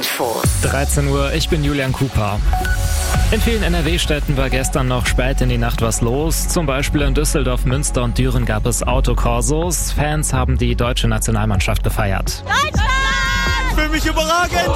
Infos. 13 Uhr, ich bin Julian Cooper. In vielen NRW-Städten war gestern noch spät in die Nacht was los. Zum Beispiel in Düsseldorf, Münster und Düren gab es Autokorsos. Fans haben die deutsche Nationalmannschaft gefeiert. Deutschland! Für mich überragend!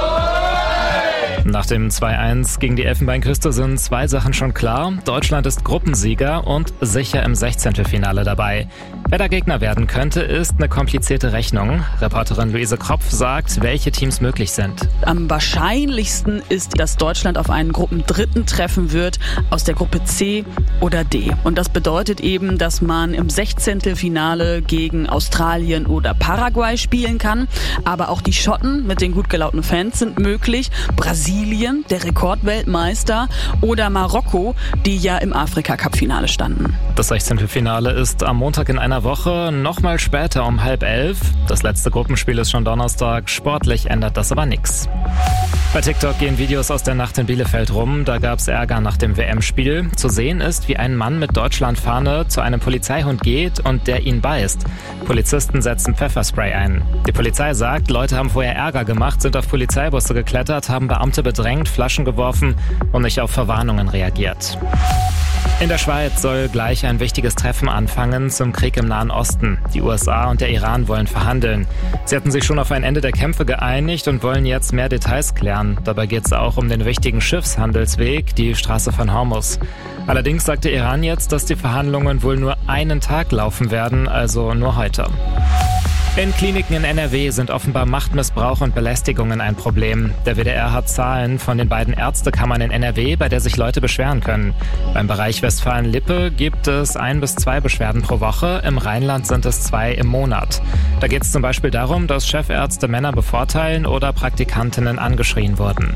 Nach dem 2-1 gegen die Elfenbeinküste sind zwei Sachen schon klar. Deutschland ist Gruppensieger und sicher im 16. Finale dabei. Wer da Gegner werden könnte, ist eine komplizierte Rechnung. Reporterin Luise Kropf sagt, welche Teams möglich sind. Am wahrscheinlichsten ist, dass Deutschland auf einen Gruppendritten treffen wird aus der Gruppe C oder D. Und das bedeutet eben, dass man im 16. Finale gegen Australien oder Paraguay spielen kann. Aber auch die Schotten mit den gut gelaunten Fans sind möglich. Brasilien, der Rekordweltmeister, oder Marokko, die ja im Afrika-Cup-Finale standen. Das 16. Finale ist am Montag in einer Woche, nochmal später um 10:30. Das letzte Gruppenspiel ist schon Donnerstag. Sportlich ändert das aber nichts. Bei TikTok gehen Videos aus der Nacht in Bielefeld rum. Da gab es Ärger nach dem WM-Spiel. Zu sehen ist, wie ein Mann mit Deutschlandfahne zu einem Polizeihund geht und der ihn beißt. Polizisten setzen Pfefferspray ein. Die Polizei sagt, Leute haben vorher Ärger gemacht, sind auf Polizeibusse geklettert, haben Beamte bedrängt, Flaschen geworfen und nicht auf Verwarnungen reagiert. In der Schweiz soll gleich ein wichtiges Treffen anfangen zum Krieg im Nahen Osten. Die USA und der Iran wollen verhandeln. Sie hatten sich schon auf ein Ende der Kämpfe geeinigt und wollen jetzt mehr Details klären. Dabei geht es auch um den wichtigen Schiffshandelsweg, die Straße von Hormuz. Allerdings sagt der Iran jetzt, dass die Verhandlungen wohl nur einen Tag laufen werden, also nur heute. In Kliniken in NRW sind offenbar Machtmissbrauch und Belästigungen ein Problem. Der WDR hat Zahlen von den beiden Ärztekammern in NRW, bei der sich Leute beschweren können. Beim Bereich Westfalen-Lippe gibt es 1 bis 2 Beschwerden pro Woche, im Rheinland sind es 2 im Monat. Da geht es zum Beispiel darum, dass Chefärzte Männer bevorteilen oder Praktikantinnen angeschrien wurden.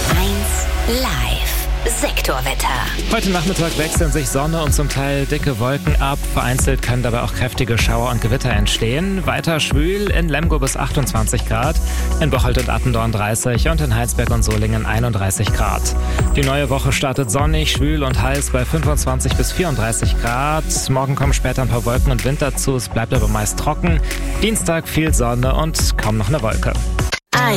1 Live. Sektorwetter. Heute Nachmittag wechseln sich Sonne und zum Teil dicke Wolken ab. Vereinzelt können dabei auch kräftige Schauer und Gewitter entstehen. Weiter schwül, in Lemgo bis 28 Grad, in Bocholt und Attendorn 30 und in Heinsberg und Solingen 31 Grad. Die neue Woche startet sonnig, schwül und heiß bei 25 bis 34 Grad. Morgen kommen später ein paar Wolken und Wind dazu, es bleibt aber meist trocken. Dienstag viel Sonne und kaum noch eine Wolke.